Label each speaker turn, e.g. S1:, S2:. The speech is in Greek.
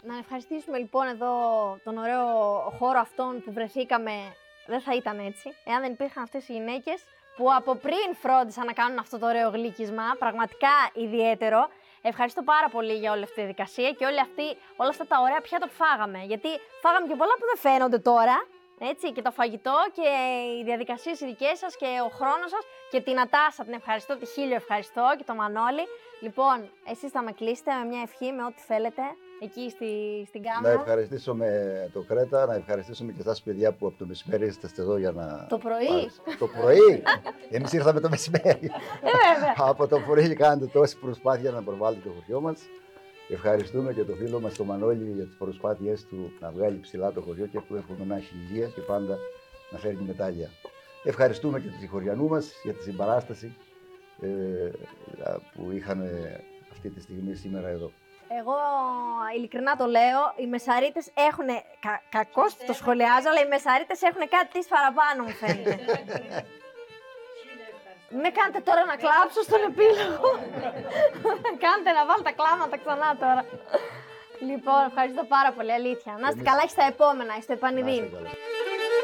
S1: Να ευχαριστήσουμε λοιπόν εδώ τον ωραίο χώρο αυτόν που βρεθήκαμε. Δεν θα ήταν έτσι, εάν δεν υπήρχαν αυτές οι γυναίκες που από πριν φρόντισαν να κάνουν αυτό το ωραίο γλύκισμα. Πραγματικά ιδιαίτερο. Ευχαριστώ πάρα πολύ για όλη αυτή τη διαδικασία και όλα αυτά τα ωραία πιάτα που φάγαμε. Γιατί φάγαμε και πολλά που δεν φαίνονται τώρα. Έτσι, και το φαγητό και οι διαδικασίες οι δικές σας και ο χρόνος σας και την Νατάσα την ευχαριστώ, τη Χίλιο ευχαριστώ και το Μανώλη. Λοιπόν, εσείς θα με κλείσετε με μια ευχή, με ό,τι θέλετε, εκεί στην κάμερα.
S2: Να ευχαριστήσουμε το Κρέτα, να ευχαριστήσουμε και εσάς παιδιά που από το μεσημέρι είστε εδώ για να...
S1: Το πρωί.
S2: Το πρωί! Εμείς ήρθαμε το μεσημέρι. Από το πρωί κάνετε τόση προσπάθεια να προβάλλετε το χωριό μας. Ευχαριστούμε και τον φίλο μας τον Μανώλη για τις προσπάθειές του να βγάλει ψηλά το χωριό και που εύχομαι να έχει υγεία και πάντα να φέρνει μετάλλια. Ευχαριστούμε και τους συγχωριανούς μας για τη συμπαράσταση που είχαν αυτή τη στιγμή σήμερα εδώ.
S1: Εγώ ειλικρινά το λέω, οι Μεσαρίτες έχουν, κακώς το σχολιάζω, αλλά οι Μεσαρίτες έχουν κάτι της παραπάνω μου φαίνεται. Με κάνετε τώρα να κλάψω στον επίλογο. Κάντε να βάλω τα κλάματα ξανά τώρα. Λοιπόν, ευχαριστώ πάρα πολύ, αλήθεια. Να είστε καλά και στα επόμενα, στο επανειδήν.